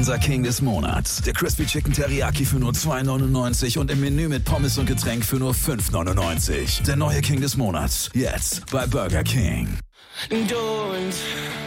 unser King des Monats. Der Crispy Chicken Teriyaki für nur $2,99 und im Menü mit Pommes und Getränk für nur $5,99. Der neue King des Monats. Jetzt bei Burger King. Don't